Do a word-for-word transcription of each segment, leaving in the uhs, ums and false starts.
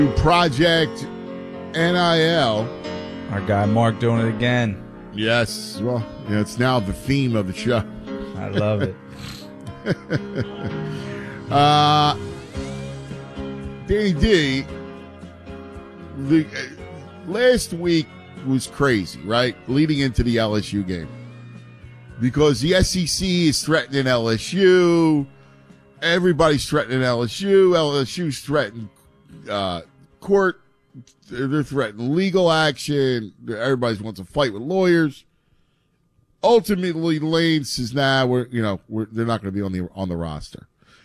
Project N I L. Our guy Mark doing it again. Yes. Well, yeah, it's now the theme of the show. I love it. uh, Danny D, the, uh, last week was crazy, right? Leading into the L S U game. Because the S E C is threatening L S U. Everybody's threatening L S U. L S U's threatening uh, court. They're threatening legal action. Everybody wants to fight with lawyers. Ultimately, Lane says, "Nah, we're you know we're, they're not going to be on the on the roster."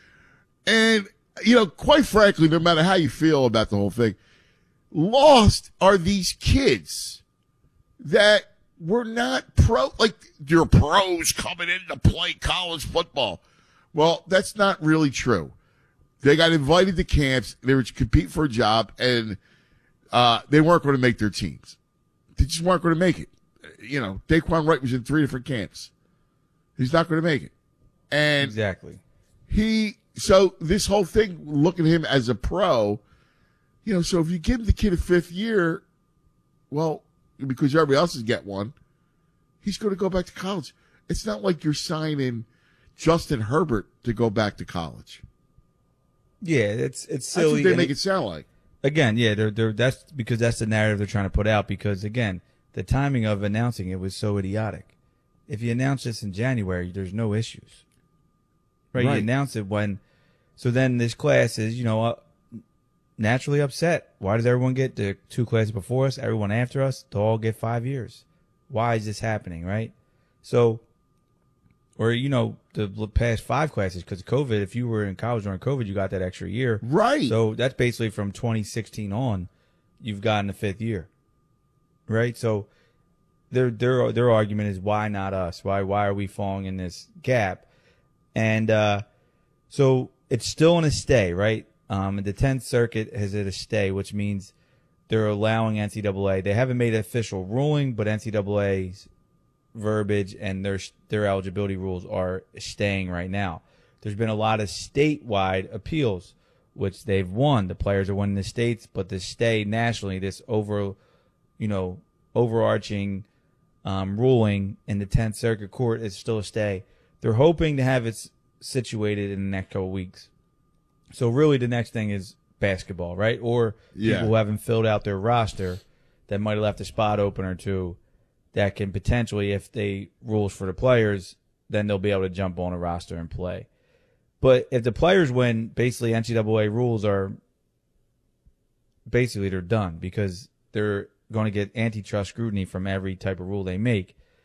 And you know, quite frankly, no matter how you feel about the whole thing, lost are these kids that were not pro. Like you're pros coming in to play college football. Well, that's not really true. They got invited to camps. They were to compete for a job, and uh, they weren't going to make their teams. They just weren't going to make it. You know, Daquan Wright was in three different camps. He's not going to make it. And exactly. He, so this whole thing, look at him as a pro, you know, so if you give the kid a fifth year, well, because everybody else is get one, he's going to go back to college. It's not like you're signing Justin Herbert to go back to college. Yeah, it's it's silly. That's what they and make it, it sound like. Again, yeah, they're they're that's because that's the narrative they're trying to put out. Because again, the timing of announcing it was so idiotic. If you announce this in January, there's no issues, right? Right. You announce it when, so then this class is you know uh, naturally upset. Why does everyone get the two classes before us, everyone after us, to all get five years? Why is this happening, right? So. Or, you know, the past five classes, because COVID, if you were in college during COVID, you got that extra year. Right. So that's basically from twenty sixteen on, you've gotten a fifth year. Right? So their their their argument is, why not us? Why why are we falling in this gap? And uh, so it's still in a stay, right? Um, the tenth Circuit has it a stay, which means they're allowing N C double A. They haven't made an official ruling, but N C double A's verbiage and their their eligibility rules are staying right now. There's been a lot of statewide appeals, which they've won. The players are winning the states, but the stay nationally, this over, you know, overarching um, ruling in the tenth Circuit Court is still a stay. They're hoping to have it situated in the next couple of weeks. So really, the next thing is basketball, right? Or yeah. people who haven't filled out their roster that might have left a spot open or two. That can potentially, if they rules for the players, then they'll be able to jump on a roster and play. But if the players win, basically N C double A rules are basically they're done because they're going to get antitrust scrutiny from every type of rule they make.